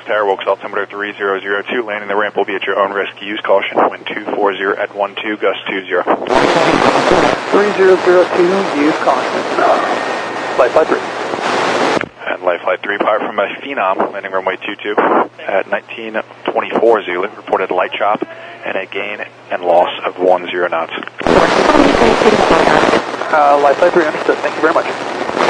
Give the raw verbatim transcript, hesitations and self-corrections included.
Tower, Wilkes altimeter three zero zero two, landing the ramp will be at your own risk. Use caution, wind two forty at one two, gust two zero. three zero zero two, use caution. Flight flight three. And Life Flight three, power from a Phenom, landing runway two two at nineteen twenty-four Zulu, reported light chop and a gain and loss of one zero knots. Uh, Life Flight three, understood. Thank you very much.